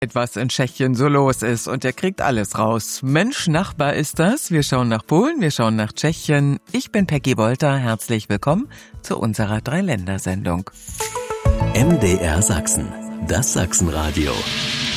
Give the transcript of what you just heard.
Was in Tschechien so los ist und er kriegt alles raus. Mensch, Nachbar ist das. Wir schauen nach Polen, wir schauen nach Tschechien. Ich bin Peggy Wolter, herzlich willkommen zu unserer 3-Länder-Sendung. MDR Sachsen, das Sachsenradio.